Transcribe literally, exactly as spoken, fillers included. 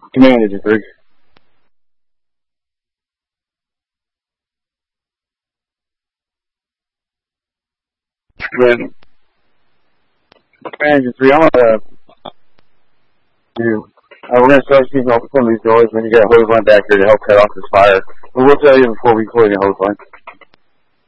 Command Agent three. Command, Command Agent three, I'm gonna do. Uh, we're gonna start seeing open some of these doors when you get a hose line back here to help cut off this fire. But we'll tell you before we close the hose line.